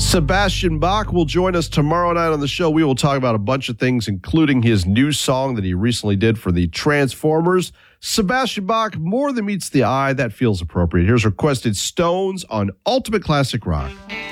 Sebastian Bach will join us tomorrow night on the show. We will talk about a bunch of things, including his new song that he recently did for the Transformers. Sebastian Bach, More Than Meets the Eye. That feels appropriate. Here's requested Stones on Ultimate Classic Rock.